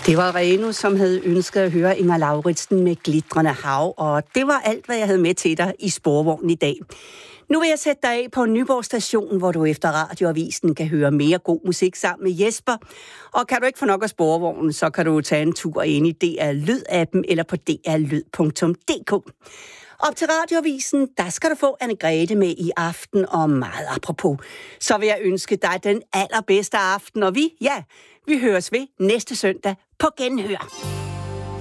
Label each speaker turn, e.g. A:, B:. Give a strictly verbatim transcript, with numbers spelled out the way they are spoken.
A: Det var Reno, som havde ønsket at høre Inger Lauritsen med Glitrende Hav, og det var alt, hvad jeg havde med til dig i Sporvognen i dag. Nu vil jeg sætte dig af på Nyborg Station, hvor du efter radioavisen kan høre mere god musik sammen med Jesper. Og kan du ikke få nok af Sporvognen, så kan du tage en tur ind i D R Lyd-appen eller på d r lyd punktum d k. Op til radioavisen, der skal du få Anne-Grethe med i aften, og meget apropos. Så vil jeg ønske dig den allerbedste aften, og vi, ja, vi høres ved næste søndag på Genhør.